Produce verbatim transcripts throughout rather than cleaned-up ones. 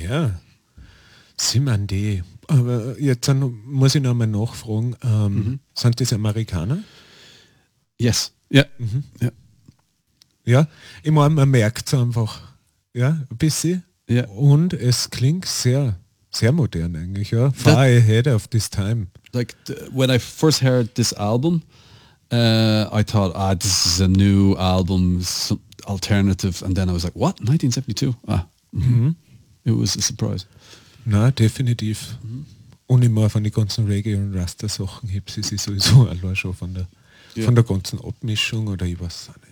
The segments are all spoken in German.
Ja, Simon D. Aber jetzt dann muss ich noch mal nachfragen, ähm, mhm. sind das Amerikaner? Yes. Ja. Mhm. Ja. Ja, ich meine, man merkt es einfach, ja, ein bisschen. Ja. Und es klingt sehr, sehr modern eigentlich, ja. Far That, ahead of this time. Like, the, when I first heard this album, uh, I thought, ah, this is a new album, some alternative, and then I was like, what, nineteen seventy-two? Ah, mm-hmm. Mhm. It was a surprise. Na, definitiv. Mhm. Und immer von den ganzen Reggae- und Rasta-Sachen hebt sie sich sowieso allein schon von der, ja. von der ganzen Abmischung oder ich weiß auch nicht.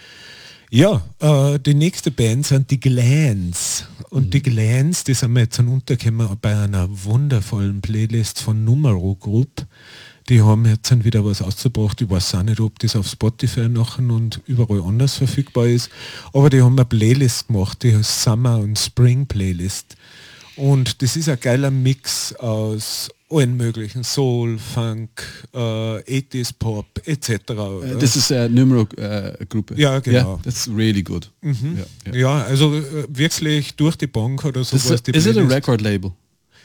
Ja, äh, die nächste Band sind die Glands. Und mhm. die Glands, die sind wir jetzt untergekommen bei einer wundervollen Playlist von Numero Group. Die haben jetzt dann wieder was ausgebracht. Ich weiß auch nicht, ob das auf Spotify nachher und überall anders verfügbar ist. Aber die haben eine Playlist gemacht, die heißt Summer und Spring Playlist. Und das ist ein geiler Mix aus allen möglichen Soul, Funk, äh, achtziger Pop et cetera. Das ist eine Numero-Gruppe. Ja, genau. Das ist really good. Mhm. Ja, ja. ja, also äh, wirklich durch die Bank oder so. Ist es ein Record-Label?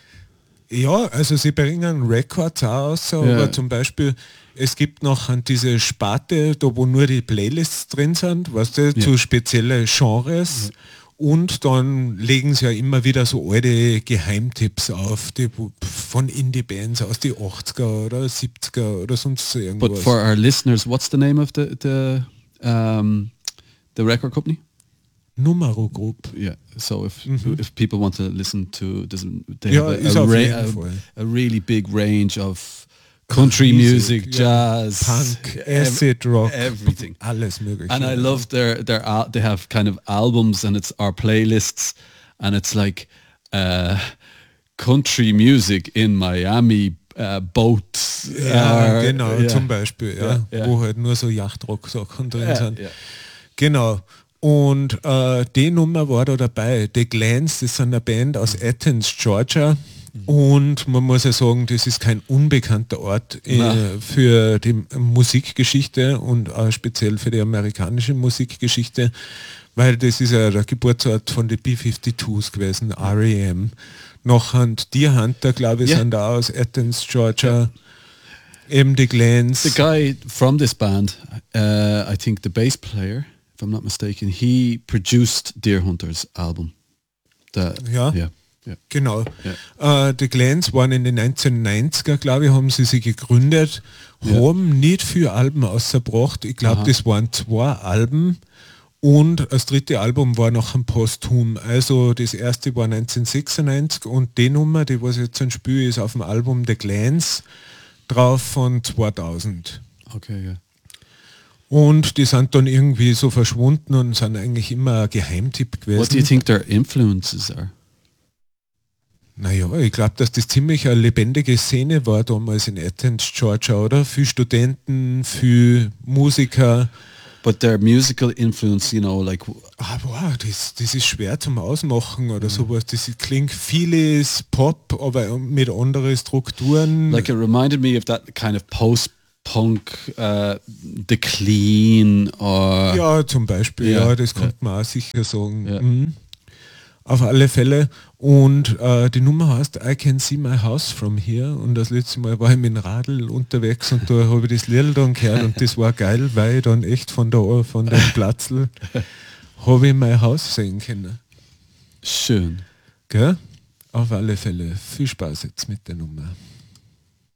Ja, also sie bringen Records auch aus, aber ja. zum Beispiel, es gibt noch diese Sparte, da wo nur die Playlists drin sind, weißt du, ja. zu spezielle Genres. Ja. Und dann legen sie ja immer wieder so alte Geheimtipps auf, die von Indie-Bands aus die achtziger oder siebziger oder sonst so irgendwas. But for our listeners, what's the name of the the um, the record company? Numero Group. Yeah. So if mm-hmm. if people want to listen to, this, they ja, have a, a, ra- a, a really big range of country music, music jazz, yeah. Punk, acid rock, everything, alles mögliche. And I love their their al- they have kind of albums, and it's our playlists, and it's like uh, country music in Miami uh, boats. Ja, uh, genau, yeah. zum Beispiel, ja, yeah, yeah. wo halt nur so Yachtrock-Sachen drin yeah, sind. Yeah. Genau. Und äh, die Nummer war da dabei. The Glands, das sind eine Band aus Athens, Georgia. Und man muss ja sagen, das ist kein unbekannter Ort äh, für die Musikgeschichte und auch speziell für die amerikanische Musikgeschichte, weil das ist ja der Geburtsort von den B fünfundfünfzig gewesen, R E M. Nachher Deer Hunter, glaube ich, yeah. sind da aus Athens, Georgia. Yeah. Eben die Glands. The guy from this band, uh, I think the bass player, if I'm not mistaken, he produced Deer Hunter's album. The, ja. Yeah. Ja. Genau. Ja. Äh, die Glands waren in den neunzehnhundertneunziger, glaube ich, haben sie sich gegründet, ja. haben nicht viele Alben ausgebracht. Ich glaube, das waren zwei Alben und das dritte Album war noch ein Posthum. Also das erste war neunzehnhundertsechsundneunzig und die Nummer, die was jetzt ein Spiel ist, auf dem Album The Glands drauf von zweitausend. Okay, ja. Und die sind dann irgendwie so verschwunden und sind eigentlich immer ein Geheimtipp gewesen. What do you think their influences are? Naja, ich glaube, dass das ziemlich eine lebendige Szene war damals in Athens, Georgia, oder? Viel Studenten, viel Musiker. But their musical influence, you know, like... Ah, wow, das, das ist schwer zum Ausmachen oder mhm. sowas. Das klingt vieles Pop, aber mit anderen Strukturen. Like it reminded me of that kind of post-punk, uh, The Clean, or... Ja, zum Beispiel, yeah. ja, das yeah. könnte man auch sicher sagen. Yeah. Mhm. Auf alle Fälle. Und äh, die Nummer heißt I Can See My House From Here. Und das letzte Mal war ich mit dem Radl unterwegs und da habe ich das Lied dann gehört und das war geil, weil ich dann echt von da von dem Platzl habe ich mein Haus sehen können. Schön. Gell? Auf alle Fälle. Viel Spaß jetzt mit der Nummer.